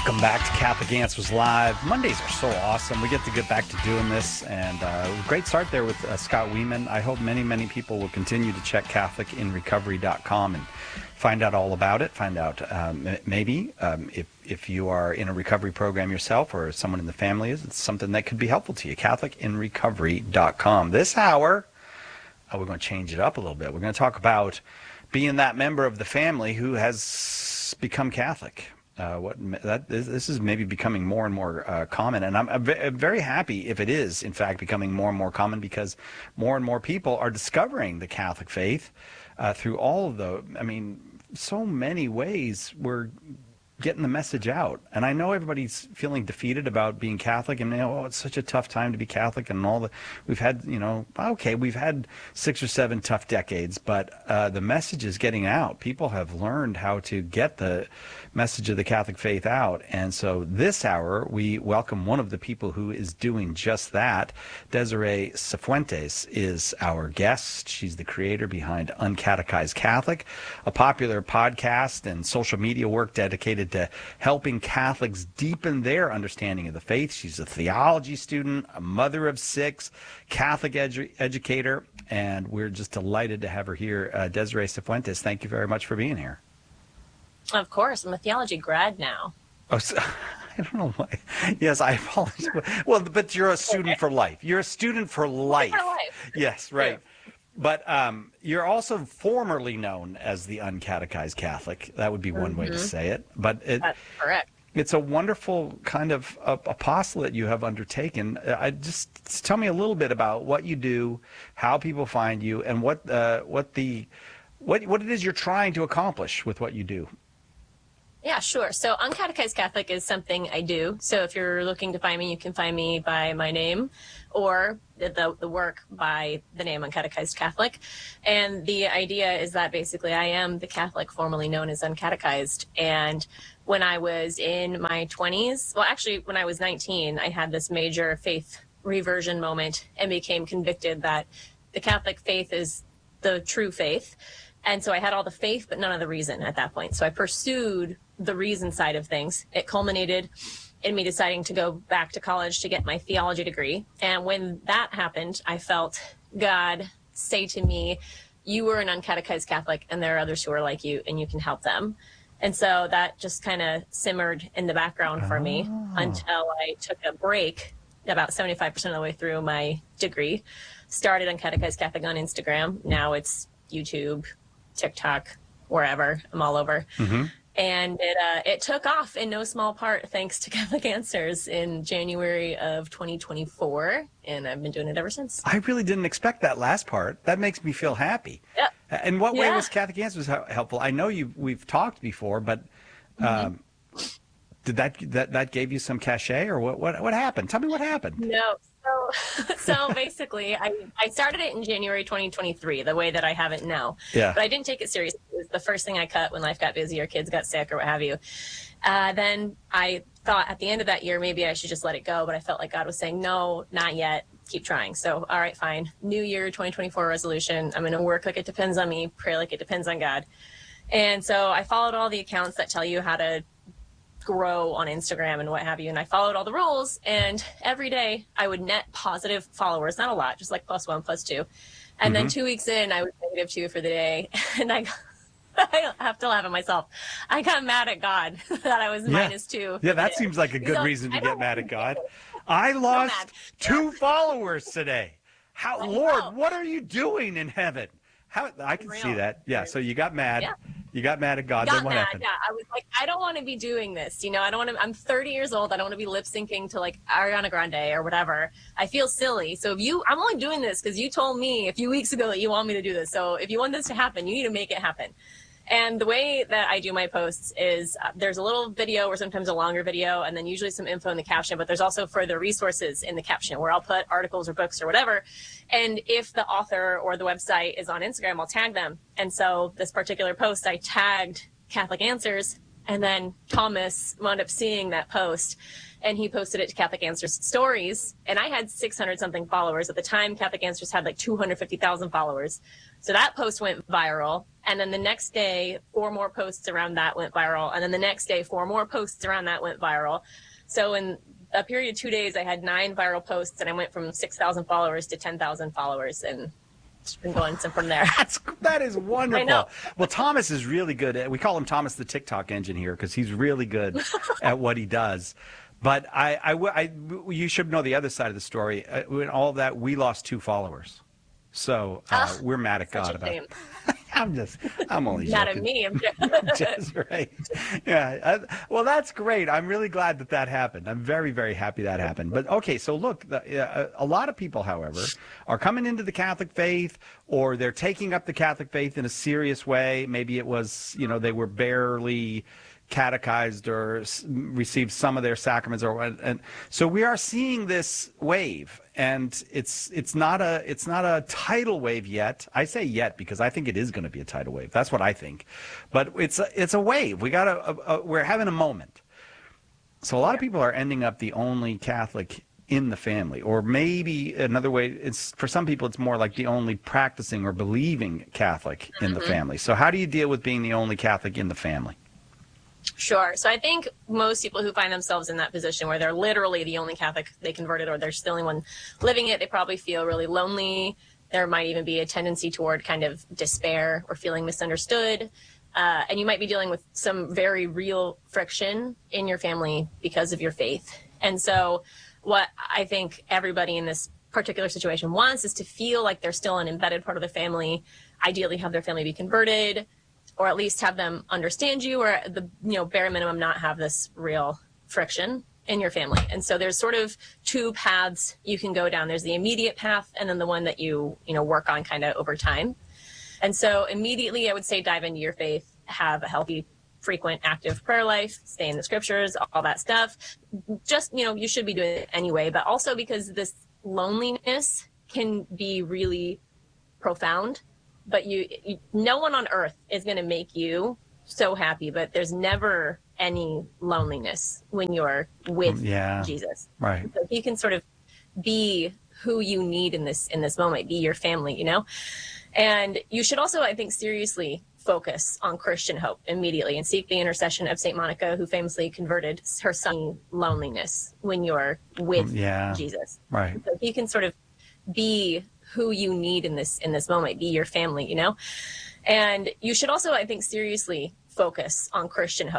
Welcome back to Catholic Answers Live. Mondays are so awesome. We get to get back to doing this, and great start there with Scott Weeman. I hope many people will continue to check CatholicInRecovery.com and find out all about it. Find out if you are in a recovery program yourself or someone in the family is, it's something that could be helpful to you. CatholicInRecovery.com. This hour, we're going to change it up a little bit. We're going to talk about being that member of the family who has become Catholic. This is maybe becoming more and more common, and I'm very happy if it is, in fact, becoming more and more common, because more and more people are discovering the Catholic faith through all of so many ways we're getting the message out. And I know everybody's feeling defeated about being Catholic, and it's such a tough time to be Catholic, and we've had, we've had 6 or 7 tough decades, but the message is getting out. People have learned how to get the message of the Catholic faith out. And so this hour, we welcome one of the people who is doing just that. Desiree Cifuentes is our guest. She's the creator behind Uncatechized Catholic, a popular podcast and social media work dedicated to helping Catholics deepen their understanding of the faith. She's a theology student, a mother of 6, Catholic educator, and we're just delighted to have her here. Desiree Cifuentes, thank you very much for being here. Of course. I'm a theology grad now. Oh, so, I don't know why. Yes, I apologize. Well, but you're a student for life. You're a student for life. Yes, right. Yeah. But you're also formerly known as the Uncatechized Catholic. That would be one way to say it. But that's correct. It's a wonderful kind of apostolate you have undertaken. Just tell me a little bit about what you do, how people find you, and what it is you're trying to accomplish with what you do. Yeah, sure. So Uncatechized Catholic is something I do. So if you're looking to find me, you can find me by my name or the work by the name Uncatechized Catholic. And the idea is that basically I am the Catholic formerly known as Uncatechized. And when I was in my 20s, well, actually, when I was 19, I had this major faith reversion moment and became convicted that the Catholic faith is the true faith. And so I had all the faith, but none of the reason at that point. So I pursued the reason side of things. It culminated in me deciding to go back to college to get my theology degree. And when that happened, I felt God say to me, you were an uncatechized Catholic and there are others who are like you and you can help them. And so that just kind of simmered in the background for me until I took a break about 75% of the way through my degree, started Uncatechized Catholic on Instagram. Now it's YouTube, TikTok, wherever. I'm all over. Mm-hmm. And it took off in no small part thanks to Catholic Answers in January of 2024, and I've been doing it ever since. I really didn't expect that last part. That makes me feel happy. Yep. In what way was Catholic Answers helpful? I know we've talked before, but did that gave you some cachet, or what happened? Tell me what happened. No. So basically, I started it in January 2023, the way that I have it now. Yeah. But I didn't take it seriously. It was the first thing I cut when life got busy or kids got sick or what have you. Then I thought at the end of that year, maybe I should just let it go. But I felt like God was saying, no, not yet. Keep trying. So, all right, fine. New year, 2024 resolution. I'm going to work like it depends on me, pray like it depends on God. And so I followed all the accounts that tell you how to grow on Instagram and what have you. And I followed all the rules, and every day I would net positive followers, not a lot, just like +1, +2. And then 2 weeks in, I was -2 for the day. And I have to laugh at myself. I got mad at God that I was -2. Yeah, that seems like a good reason to get mad at God. I lost 2 followers today. Lord, what are you doing in heaven? I can see that. Yeah, so you got mad. Yeah. You got mad at God. Then what happened? Yeah, I was like, I don't want to be doing this. I don't want to. I'm 30 years old. I don't want to be lip syncing to like Ariana Grande or whatever. I feel silly. So I'm only doing this because you told me a few weeks ago that you want me to do this. So if you want this to happen, you need to make it happen. And the way that I do my posts is there's a little video or sometimes a longer video, and then usually some info in the caption, but there's also further resources in the caption where I'll put articles or books or whatever. And if the author or the website is on Instagram, I'll tag them. And so this particular post, I tagged Catholic Answers, and then Thomas wound up seeing that post, and he posted it to Catholic Answers Stories. And I had 600 something followers. At the time, Catholic Answers had like 250,000 followers. So that post went viral. And then the next day, 4 more posts around that went viral. And then the next day, 4 more posts around that went viral. So in a period of 2 days, I had 9 viral posts, and I went from 6,000 followers to 10,000 followers, and it's been going from there. That is wonderful. I know. Well, Thomas is really good at, we call him Thomas the TikTok engine here because he's really good at what he does. But you should know the other side of the story. In all of that, we lost 2 followers. So we're mad at God about it. I'm only Mad joking. at me. I'm Just right. Yeah. Well, that's great. I'm really glad that happened. I'm very, very happy that happened. But okay, so look, a lot of people, however, are coming into the Catholic faith, or they're taking up the Catholic faith in a serious way. Maybe it was, they were barely catechized or received some of their sacraments, and so we are seeing this wave, and it's not a tidal wave yet. I say yet because I think it is going to be a tidal wave. That's what I think, but it's a wave. We're having a moment. So a lot of people are ending up the only Catholic in the family, or maybe another way, it's for some people it's more like the only practicing or believing Catholic in the family. So how do you deal with being the only Catholic in the family? Sure. So I think most people who find themselves in that position where they're literally the only Catholic they converted, or they're still the only one living it, they probably feel really lonely. There might even be a tendency toward kind of despair or feeling misunderstood. And you might be dealing with some very real friction in your family because of your faith. And so what I think everybody in this particular situation wants is to feel like they're still an embedded part of the family, ideally have their family be converted, or at least have them understand you, or at the bare minimum not have this real friction in your family. And so there's sort of 2 paths you can go down. There's the immediate path, and then the one that you work on kind of over time. And so immediately I would say dive into your faith, have a healthy, frequent, active prayer life, stay in the scriptures, all that stuff. Just, you should be doing it anyway, but also because this loneliness can be really profound. But no one on earth is going to make you so happy, but there's never any loneliness when you're with Jesus. Right. So he can sort of be who you need in this moment, be your family, And you should also, I think, seriously focus on Christian hope immediately and seek the intercession of St. Monica, who famously converted her son. Loneliness when you're with Jesus. Right. So he can sort of be who you need in this moment, be your family, And you should also, I think, seriously focus on Christian hope.